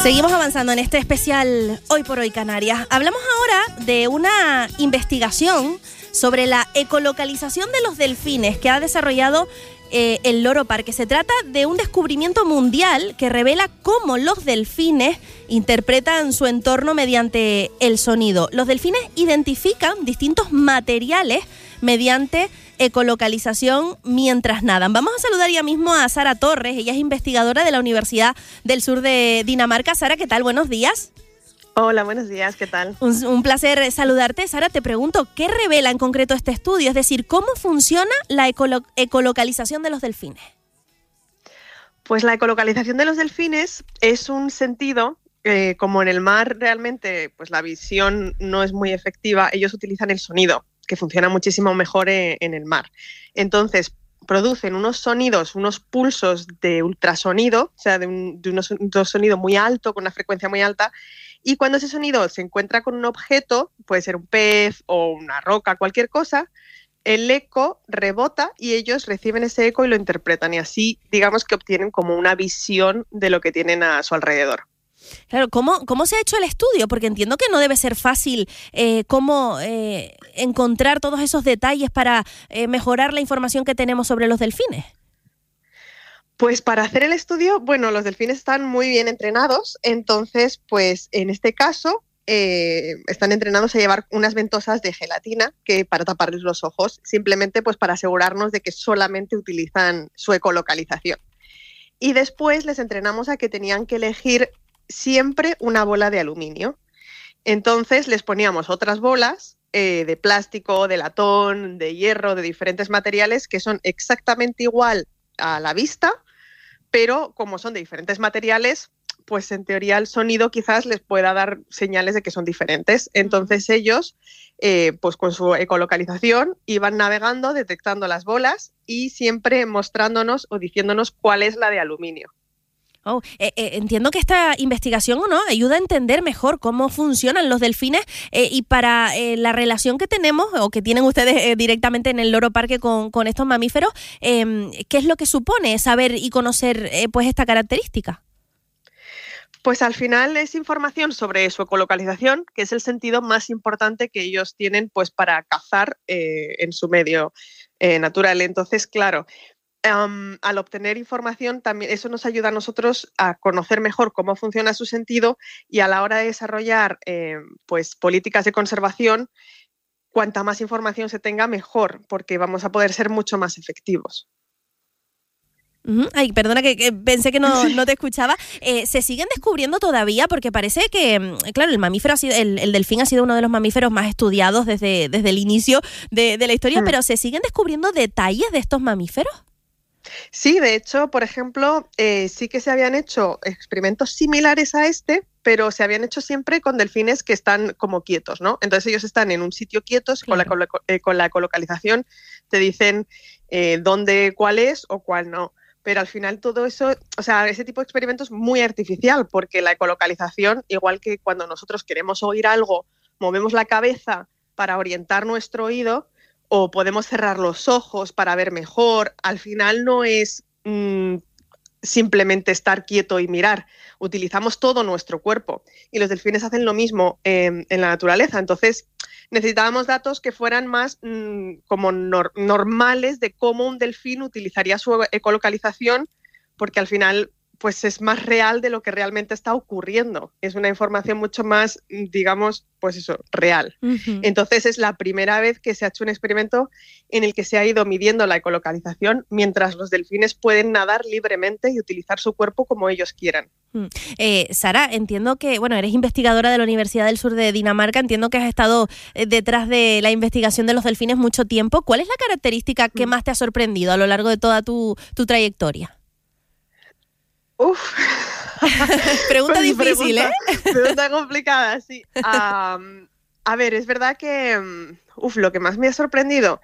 Seguimos avanzando en este especial Hoy por Hoy Canarias. Hablamos ahora de una investigación sobre la ecolocalización de los delfines que ha desarrollado el Loro Parque. Se trata de un descubrimiento mundial que revela cómo los delfines interpretan su entorno mediante el sonido. Los delfines identifican distintos materiales mediante ecolocalización mientras nadan. Vamos a saludar ya mismo a Sara Torres. Ella es investigadora de la Universidad del Sur de Dinamarca. Sara, ¿qué tal? Buenos días. Hola, buenos días, ¿qué tal? Un placer saludarte. Sara, te pregunto, ¿qué revela en concreto este estudio? Es decir, ¿cómo funciona la ecolocalización de los delfines? Pues la ecolocalización de los delfines es un sentido, como en el mar realmente pues la visión no es muy efectiva, ellos utilizan el sonido, que funciona muchísimo mejor en el mar. Entonces, producen unos sonidos, unos pulsos de ultrasonido, o sea, de un sonido muy alto, con una frecuencia muy alta, y cuando ese sonido se encuentra con un objeto, puede ser un pez o una roca, cualquier cosa, el eco rebota y ellos reciben ese eco y lo interpretan, y así digamos que obtienen como una visión de lo que tienen a su alrededor. Claro, ¿cómo se ha hecho el estudio? Porque entiendo que no debe ser fácil encontrar todos esos detalles para mejorar la información que tenemos sobre los delfines. Pues para hacer el estudio, bueno, los delfines están muy bien entrenados, entonces, pues en este caso están entrenados a llevar unas ventosas de gelatina para taparles los ojos, simplemente pues para asegurarnos de que solamente utilizan su ecolocalización. Y después les entrenamos a que tenían que elegir siempre una bola de aluminio. Entonces les poníamos otras bolas de plástico, de latón, de hierro, de diferentes materiales que son exactamente igual a la vista, pero como son de diferentes materiales, pues en teoría el sonido quizás les pueda dar señales de que son diferentes. Entonces ellos, pues con su ecolocalización, iban navegando, detectando las bolas y siempre mostrándonos o diciéndonos cuál es la de aluminio. Entiendo que esta investigación, ¿no?, ayuda a entender mejor cómo funcionan los delfines y para la relación que tenemos o que tienen ustedes directamente en el Loro Parque con estos mamíferos, ¿qué es lo que supone saber y conocer pues esta característica? Pues al final es información sobre su ecolocalización, que es el sentido más importante que ellos tienen pues para cazar en su medio natural. Entonces, claro, al obtener información, también eso nos ayuda a nosotros a conocer mejor cómo funciona su sentido y a la hora de desarrollar pues políticas de conservación, cuanta más información se tenga, mejor, porque vamos a poder ser mucho más efectivos. Ay, perdona que pensé que no te escuchaba. ¿Se siguen descubriendo todavía? Porque parece que, claro, el mamífero el delfín ha sido uno de los mamíferos más estudiados desde el inicio de la historia, pero ¿se siguen descubriendo detalles de estos mamíferos? Sí, de hecho, por ejemplo, sí que se habían hecho experimentos similares a este, pero se habían hecho siempre con delfines que están como quietos, ¿no? Entonces ellos están en un sitio quietos, claro. Con la ecolocalización te dicen cuál es o cuál no. Pero al final todo eso, o sea, ese tipo de experimento es muy artificial, porque la ecolocalización, igual que cuando nosotros queremos oír algo, movemos la cabeza para orientar nuestro oído, o podemos cerrar los ojos para ver mejor, al final no es simplemente estar quieto y mirar, utilizamos todo nuestro cuerpo y los delfines hacen lo mismo en la naturaleza. Entonces necesitábamos datos que fueran más como normales de cómo un delfín utilizaría su ecolocalización, porque al final pues es más real de lo que realmente está ocurriendo. Es una información mucho más, digamos, pues eso, real. Uh-huh. Entonces es la primera vez que se ha hecho un experimento en el que se ha ido midiendo la ecolocalización mientras los delfines pueden nadar libremente y utilizar su cuerpo como ellos quieran. Sara, entiendo que, bueno, eres investigadora de la Universidad del Sur de Dinamarca, entiendo que has estado detrás de la investigación de los delfines mucho tiempo. ¿Cuál es la característica que más te ha sorprendido a lo largo de toda tu trayectoria? Uf. Pregunta pues difícil, Pregunta complicada, sí. A ver, es verdad que lo que más me ha sorprendido,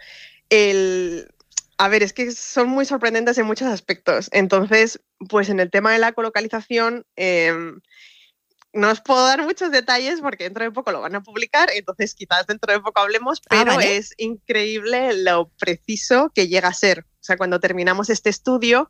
a ver, es que son muy sorprendentes en muchos aspectos. Entonces, pues en el tema de la ecolocalización, no os puedo dar muchos detalles porque dentro de poco lo van a publicar, entonces quizás dentro de poco hablemos, pero ¿vale? Es increíble lo preciso que llega a ser. O sea, cuando terminamos este estudio,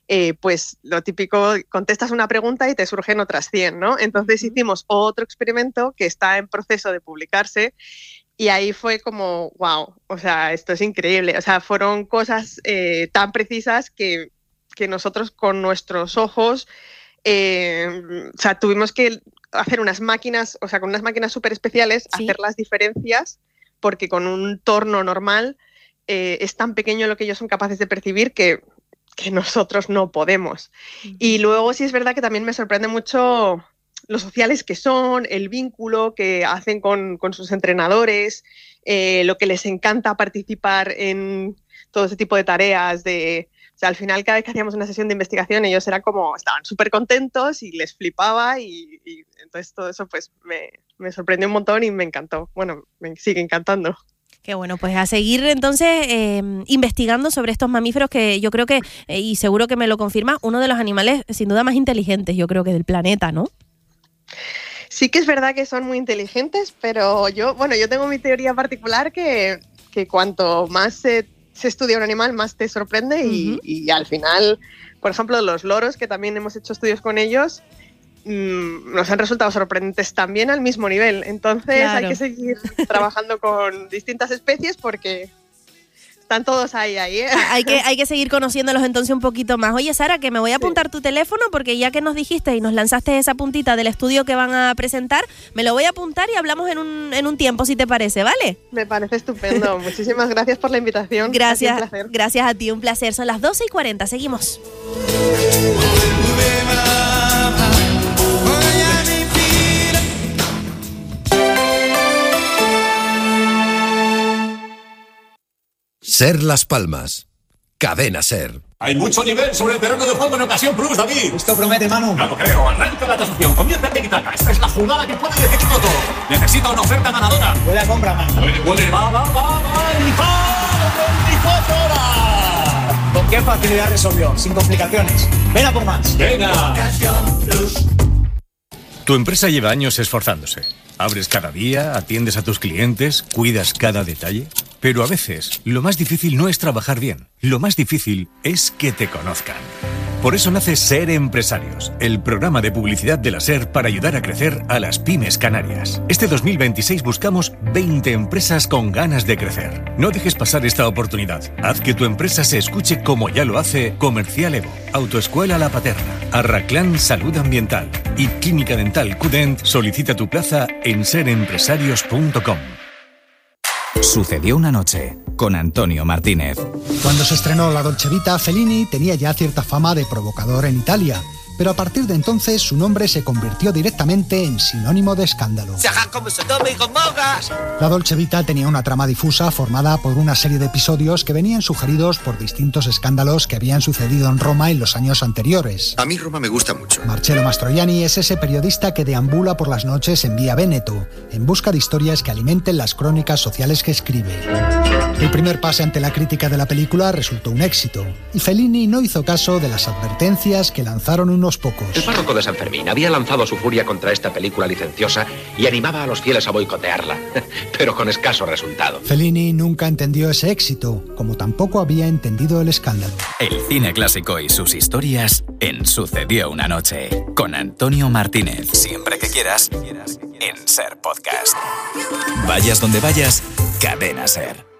pues lo típico, contestas una pregunta y te surgen otras 100, ¿no? Entonces hicimos otro experimento que está en proceso de publicarse y ahí fue como, wow, o sea, esto es increíble. O sea, fueron cosas tan precisas que nosotros con nuestros ojos, o sea, tuvimos que hacer unas máquinas, o sea, con unas máquinas súper especiales, Sí. hacer las diferencias, porque con un torno normal es tan pequeño lo que ellos son capaces de percibir que nosotros no podemos. Y luego sí es verdad que también me sorprende mucho lo sociales que son, el vínculo que hacen con sus entrenadores, lo que les encanta participar en todo ese tipo de tareas. O sea, al final, cada vez que hacíamos una sesión de investigación, ellos eran como, estaban súper contentos y les flipaba y entonces todo eso pues me sorprendió un montón y me encantó. Bueno, me sigue encantando. Qué bueno, pues a seguir entonces investigando sobre estos mamíferos que yo creo que, y seguro que me lo confirma, uno de los animales sin duda más inteligentes, yo creo que del planeta, ¿no? Sí que es verdad que son muy inteligentes, pero yo tengo mi teoría particular que cuanto más se estudia un animal, más te sorprende y al final, por ejemplo, los loros, que también hemos hecho estudios con ellos, nos han resultado sorprendentes también al mismo nivel. Entonces Claro. hay que seguir trabajando con distintas especies porque están todos ahí, ¿eh? Hay que seguir conociéndolos entonces un poquito más. Oye, Sara, que me voy a apuntar tu teléfono porque ya que nos dijiste y nos lanzaste esa puntita del estudio que van a presentar, me lo voy a apuntar y hablamos en un tiempo, si te parece, ¿vale? Me parece estupendo. Muchísimas gracias por la invitación. Gracias, Ha sido un placer. gracias a ti, un placer. Son las 12:40, seguimos. Ser Las Palmas. Cadena Ser. Hay mucho nivel sobre el terreno de juego en Ocasión Plus, David. Esto promete, Manu. No lo creo. Arranca la tasación. Comienza el tiki-taka. Esta es la jugada que puede decidirlo todo. Necesita una oferta ganadora. Buena compra, Manu. Puede. Va. ¡Y va! 24 horas. ¿Con qué facilidad resolvió? Sin complicaciones. Ven a por más. Venga. Tu empresa lleva años esforzándose. Abres cada día, atiendes a tus clientes, cuidas cada detalle. Pero a veces, lo más difícil no es trabajar bien. Lo más difícil es que te conozcan. Por eso nace Ser Empresarios, el programa de publicidad de la SER para ayudar a crecer a las pymes canarias. Este 2026 buscamos 20 empresas con ganas de crecer. No dejes pasar esta oportunidad. Haz que tu empresa se escuche como ya lo hace Comercial Evo, Autoescuela La Paterna, Arraclán Salud Ambiental y Clínica Dental Cudent. Solicita tu plaza en serempresarios.com. Sucedió una noche con Antonio Martínez. Cuando se estrenó La Dolce Vita, Fellini tenía ya cierta fama de provocador en Italia, pero a partir de entonces su nombre se convirtió directamente en sinónimo de escándalo. La Dolce Vita tenía una trama difusa formada por una serie de episodios que venían sugeridos por distintos escándalos que habían sucedido en Roma en los años anteriores. A mí Roma me gusta mucho. Marcello Mastroianni es ese periodista que deambula por las noches en Vía Véneto, en busca de historias que alimenten las crónicas sociales que escribe. El primer pase ante la crítica de la película resultó un éxito, y Fellini no hizo caso de las advertencias que lanzaron unos pocos. El párroco de San Fermín había lanzado su furia contra esta película licenciosa y animaba a los fieles a boicotearla, pero con escaso resultado. Fellini nunca entendió ese éxito, como tampoco había entendido el escándalo. El cine clásico y sus historias en Sucedió una noche con Antonio Martínez. Siempre que quieras, en Ser Podcast. Vayas donde vayas, Cadena Ser.